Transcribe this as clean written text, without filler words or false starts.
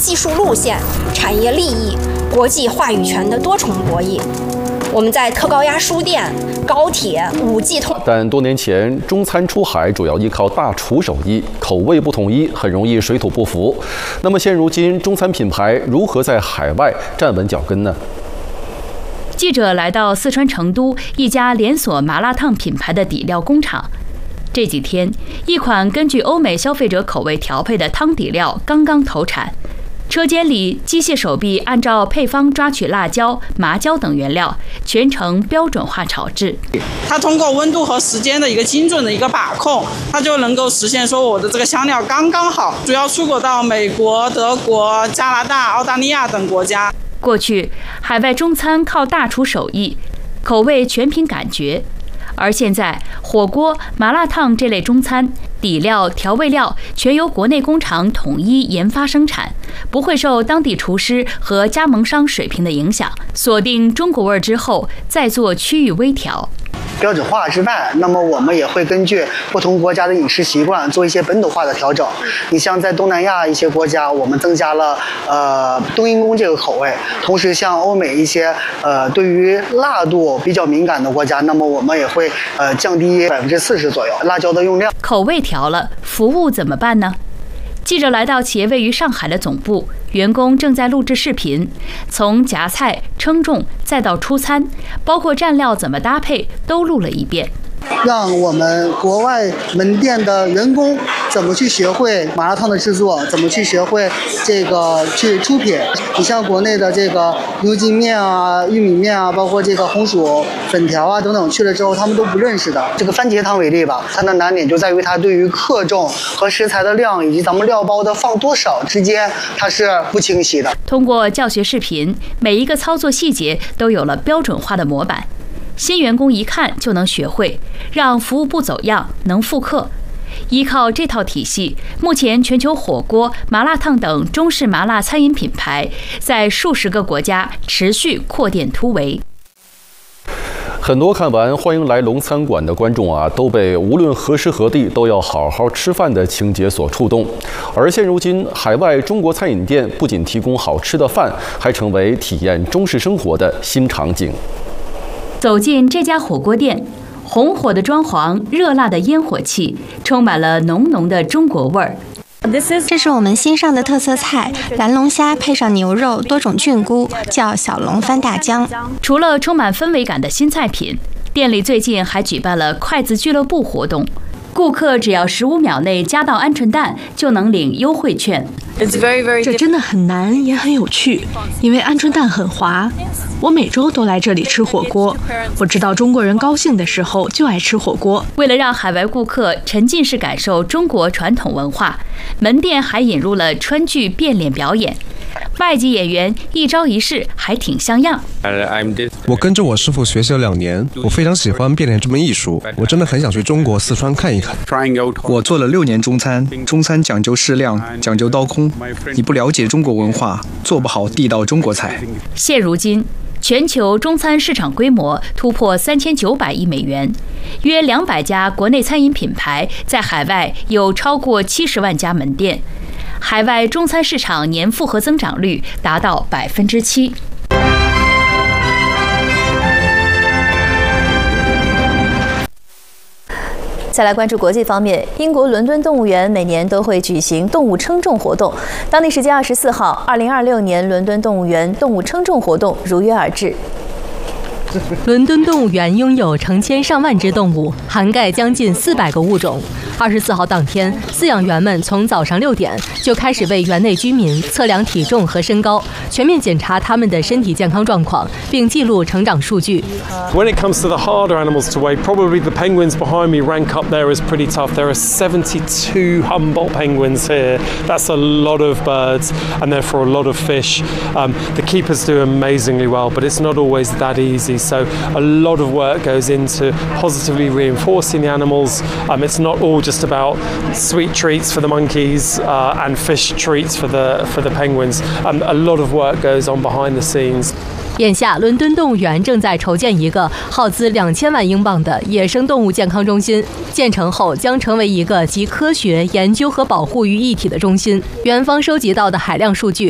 技术路线、产业利益、国际话语权的多重博弈。我们在特高压输电、高铁、5G 通。 但多年前，中餐出海主要依靠大厨手艺，口味不统一，很容易水土不服。那么现如今，中餐品牌如何在海外站稳脚跟呢？ 记者来到四川成都一家连锁麻辣烫品牌的底料工厂。这几天，一款根据欧美消费者口味调配的汤底料刚刚投产。车间里，机械手臂按照配方抓取辣椒、麻椒等原料，全程标准化炒制。 它通过温度和时间的一个精准的一个把控，它就能够实现说我的这个香料刚刚好。主要出口到美国、德国、加拿大、澳大利亚等国家。 过去，海外中餐靠大厨手艺，口味全凭感觉。而现在，火锅、麻辣烫这类中餐底料、调味料全由国内工厂统一研发生产，不会受当地厨师和加盟商水平的影响。锁定中国味之后，再做区域微调。 标准化之外，那么我们也会根据不同国家的饮食习惯做一些本土化的调整。你像在东南亚一些国家，我们增加了冬阴功这个口味，同时像欧美一些对于辣度比较敏感的国家，那么我们也会降低40%左右辣椒的用量。 口味调了，服务怎么办呢？记者来到企业位于上海的总部，员工正在录制视频，从夹菜、称重再到出餐，包括蘸料怎么搭配都录了一遍。 让我们国外门店的员工怎么去学会麻辣烫的制作，怎么去学会这个去出品。你像国内的这个牛筋面啊、玉米面啊，包括这个红薯粉条啊等等，去了之后他们都不认识的。这个番茄汤为例吧，它的难点就在于它对于克重和食材的量以及咱们料包的放多少之间，它是不清晰的。 通过教学视频，每一个操作细节都有了标准化的模板。新员工一看就能学会，让服务不走样，能复刻。依靠这套体系，目前全球火锅、麻辣烫等中式麻辣餐饮品牌在数十个国家持续扩店突围。 很多看完《欢迎来龙餐馆》的观众啊，都被无论何时何地都要好好吃饭的情节所触动。而现如今，海外中国餐饮店不仅提供好吃的饭，还成为体验中式生活的新场景。 走进这家火锅店，红火的装潢，热辣的烟火气，充满了浓浓的中国味儿。 这是我们新上的特色菜，蓝龙虾配上牛肉、多种菌菇，叫小龙翻大江。 除了充满氛围感的新菜品，店里最近还举办了筷子俱乐部活动。顾客只要15秒内夹到鹌鹑蛋，就能领优惠券。 这真的很难，也很有趣，因为鹌鹑蛋很滑。我每周都来这里吃火锅，我知道中国人高兴的时候就爱吃火锅。 为了让海外顾客沉浸式感受中国传统文化，门店还引入了川剧变脸表演。外籍演员一招一式还挺像样。 我跟着我师傅学习了2年，我非常喜欢变脸这门艺术，我真的很想去中国四川看一看。 我做了6年中餐，中餐讲究适量，讲究刀工。你不了解中国文化，做不好地道中国菜。 现如今，全球中餐市场规模突破3900亿美元，约200家国内餐饮品牌在海外有超过70万家门店，海外中餐市场年复合增长率达到7%。 再来关注国际方面，英国伦敦动物园每年都会举行动物称重活动。当地时间24号，2026年伦敦动物园动物称重活动如约而至。 伦敦动物园拥有成千上万只动物，涵盖将近400个物种。24号当天，饲养员们从早上6点就开始为园内居民测量体重和身高，全面检查他们的身体健康状况，并记录成长数据。 When it comes to the harder animals to weigh, probably the penguins behind me rank up there as pretty tough. There are 72 Humboldt penguins here. That's a lot of birds, and therefore a lot of fish. The keepers do amazingly well, but it's not always that easy. So a lot of work goes into positively reinforcing the animals. It's not all just about sweet treats for the monkeys and fish treats for the penguins. A lot of work goes on behind the scenes. 眼下，伦敦动物园正在筹建一个耗资2000万英镑的野生动物健康中心。建成后，将成为一个集科学、研究和保护于一体的中心。园方收集到的海量数据